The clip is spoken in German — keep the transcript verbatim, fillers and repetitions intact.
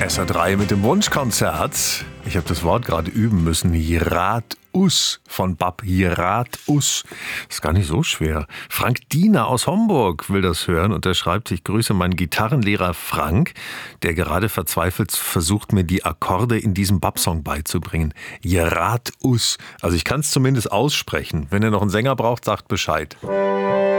S R drei mit dem Wunschkonzert. Ich habe das Wort gerade üben müssen. Hieratus von Bab. Hieratus. Ist gar nicht so schwer. Frank Diener aus Homburg will das hören und er schreibt, ich grüße meinen Gitarrenlehrer Frank, der gerade verzweifelt versucht, mir die Akkorde in diesem Bab-Song beizubringen. Hieratus. Also ich kann es zumindest aussprechen. Wenn ihr noch einen Sänger braucht, sagt Bescheid.